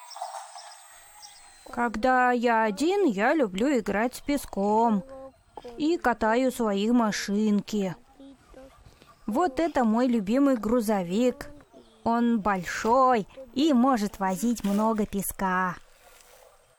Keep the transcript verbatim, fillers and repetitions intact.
Когда я один, я люблю играть с песком и катаю свои машинки. Вот это мой любимый грузовик. Он большой и может возить много песка.